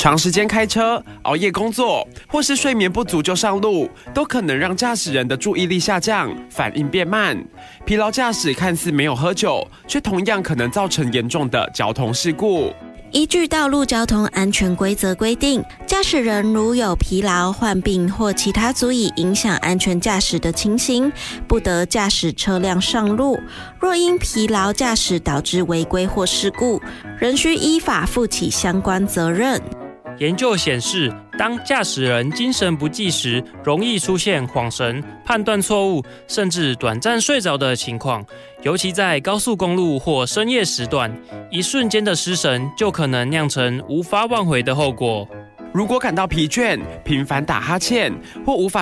长时间开车、熬夜工作，或是睡眠不足就上路，都可能让驾驶人的注意力下降，反应变慢。疲劳驾驶看似没有喝酒，却同样可能造成严重的交通事故。 依据道路交通安全规则规定，驾驶人如有疲劳、患病或其他足以影响安全驾驶的情形，不得驾驶车辆上路。若因疲劳驾驶导致违规或事故，仍需依法负起相关责任。 研究显示，当驾驶人精神不济时，容易出现恍神、判断错误，甚至短暂睡着的情况。尤其在高速公路或深夜时段，一瞬间的失神就可能酿成无法挽回的后果。 如果感到疲倦、频繁打哈欠或无法